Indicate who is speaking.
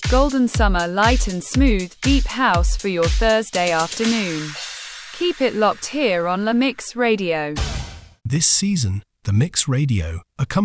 Speaker 1: Golden summer light and smooth, deep house for your Thursday afternoon. Keep it locked here on La Mix Radio.
Speaker 2: This season, The Mix Radio, accompanied